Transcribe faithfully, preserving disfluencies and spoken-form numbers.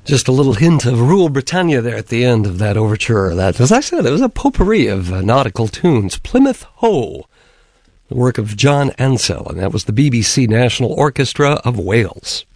Just a little hint of Rule Britannia there at the end of that overture. That, as I said, it was a potpourri of uh, nautical tunes. Plymouth Hoe, the work of John Ansell, and that was the B B C National Orchestra of Wales.